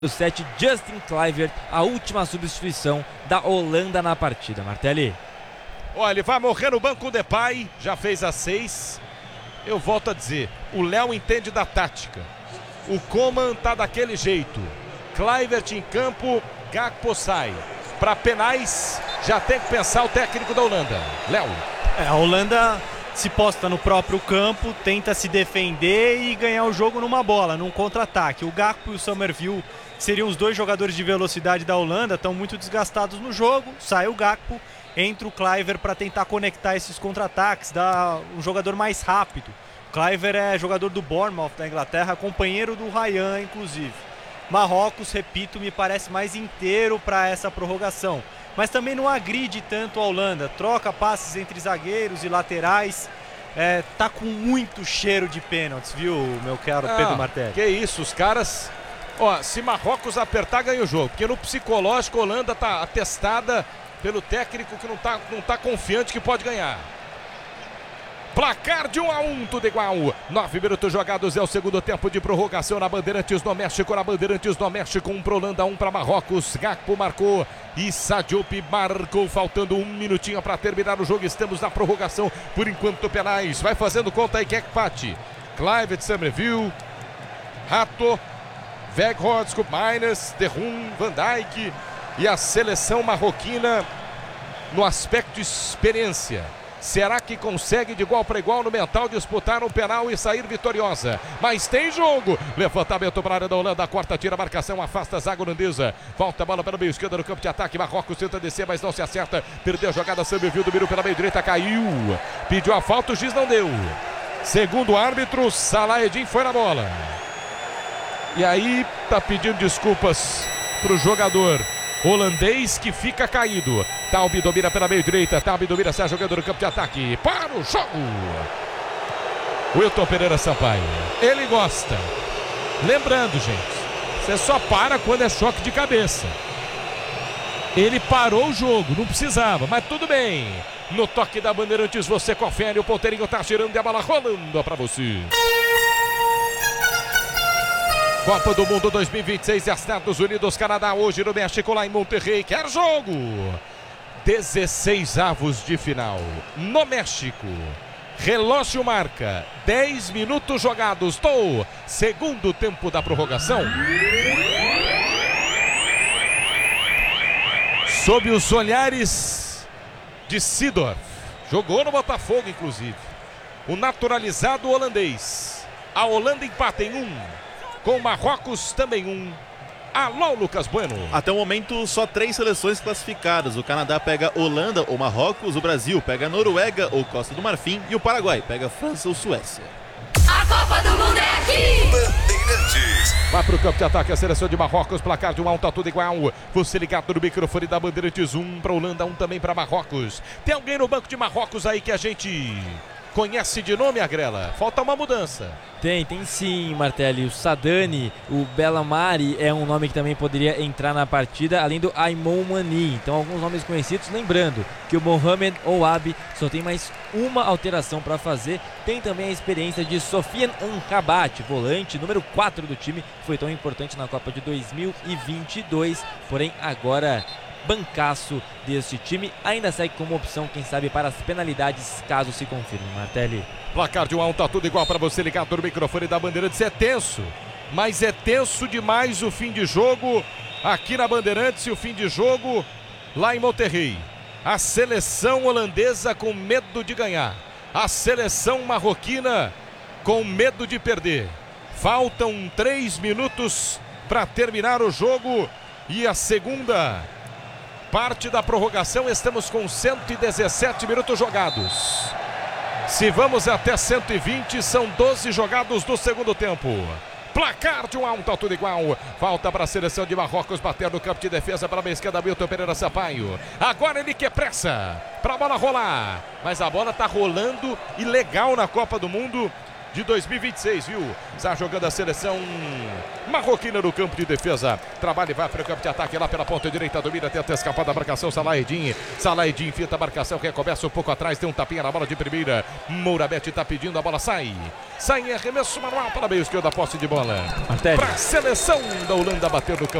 O 7, Justin Kluivert, a última substituição da Holanda na partida. Martelli. Olha, ele vai morrer no banco, o Depay já fez a 6. Eu volto a dizer, o Léo entende da tática. O Coman tá daquele jeito. Kluivert em campo, Gakpo sai. Para penais, já tem que pensar o técnico da Holanda. Léo. A Holanda se posta no próprio campo, tenta se defender e ganhar o jogo numa bola, num contra-ataque. O Gakpo e o Summerville seriam os dois jogadores de velocidade da Holanda, estão muito desgastados no jogo. Sai o Gakpo, entra o Kluivert para tentar conectar esses contra-ataques, dar um jogador mais rápido. O Kluivert é jogador do Bournemouth da Inglaterra, companheiro do Ryan, inclusive. Marrocos, repito, me parece mais inteiro para essa prorrogação, mas também não agride tanto a Holanda, troca passes entre zagueiros e laterais. Tá com muito cheiro de pênaltis, viu, meu caro Pedro Martelli? Que isso, os caras... Ó, se Marrocos apertar, ganha o jogo, porque no psicológico a Holanda tá atestada pelo técnico que não tá confiante que pode ganhar. Placar de 1-1, tudo igual. 9 minutos jogados, é o segundo tempo de prorrogação na Bandeirantes do México. Na Bandeirantes do México, 1 para Holanda, 1 para Marrocos. Gakpo marcou e Sadioupi marcou, faltando 1 minutinho para terminar o jogo. Estamos na prorrogação, por enquanto penais. Vai fazendo conta aí, que é empate. Kluivert, Summerville, Rato, Weghorst, Miners, Derrum, Van Dijk e a seleção marroquina no aspecto de experiência. Será que consegue de igual para igual no mental disputar um penal e sair vitoriosa? Mas tem jogo. Levantamento para a área da Holanda. Corta, tira a marcação, afasta a zaga holandesa. Volta a bola para o meio esquerdo no campo de ataque. Marrocos tenta descer, mas não se acerta. Perdeu a jogada. Summerville dominou pela meio direita. Caiu. Pediu a falta, o juiz não deu. Segundo o árbitro, Salah Eddin foi na bola. E aí tá pedindo desculpas para o jogador holandês que fica caído. Taube domina pela meio direita. Taube domina, sai jogando no campo de ataque. Para o jogo. Wilton Pereira Sampaio. Ele gosta. Lembrando, gente, você só para quando é choque de cabeça. Ele parou o jogo, não precisava, mas tudo bem. No toque da Bandeirantes você confere. O ponteirinho tá girando e a bola rolando para você. Copa do Mundo 2026, Estados Unidos, Canadá, hoje no México, lá em Monterrey. Quer jogo? 16 avos de final no México. Relógio marca 10 minutos jogados do segundo tempo da prorrogação. Sob os olhares de Seedorf, jogou no Botafogo inclusive, o naturalizado holandês. A Holanda empata em 1. Com Marrocos também 1. Alô, Lucas Bueno. Até o momento, só 3 seleções classificadas. O Canadá pega Holanda ou Marrocos, o Brasil pega Noruega ou Costa do Marfim e o Paraguai pega França ou Suécia. A Copa do Mundo é aqui! Bandeirantes. Vai pro campo de ataque a seleção de Marrocos, placar de 1-1, tá tudo igual. Você ligado no microfone da Bandeirantes, 1 para Holanda, 1 também para Marrocos. Tem alguém no banco de Marrocos aí que a gente conhece de nome, Agrela? Falta uma mudança. Tem sim, Martelli. O Sadani, o Bellamari é um nome que também poderia entrar na partida, além do Aimon Mani. Então, alguns nomes conhecidos. Lembrando que o Mohamed Ouabi só tem mais uma alteração para fazer. Tem também a experiência de Sofiane Amrabat, volante, número 4 do time, que foi tão importante na Copa de 2022. Porém, agora bancaço deste time, ainda segue como opção, quem sabe, para as penalidades, caso se confirme. Martelli. Placar de 1-1, tá tudo igual para você ligado no microfone da Bandeirantes. É tenso, mas é tenso demais o fim de jogo aqui na Bandeirantes e o fim de jogo lá em Monterrey. A seleção holandesa com medo de ganhar, a seleção marroquina com medo de perder. Faltam 3 minutos para terminar o jogo e a segunda parte da prorrogação. Estamos com 117 minutos jogados. Se vamos até 120, são 12 jogados do segundo tempo. Placar de 1-1, tá tudo igual. Falta para a seleção de Marrocos bater no campo de defesa para a esquerda, Wilton Pereira Sampaio. Agora ele quer pressa para a bola rolar. Mas a bola tá rolando e legal na Copa do Mundo. de 2026, viu? Está jogando a seleção marroquina no campo de defesa. Trabalha e vai para o campo de ataque lá pela ponta direita, domina, tenta escapar da marcação. Salaedin finta a marcação, recomeça um pouco atrás, tem um tapinha na bola de primeira. Mourabete está pedindo, a bola sai em arremesso manual para meio esquerdo, a posse de bola. Para a seleção da Holanda, bater no campo.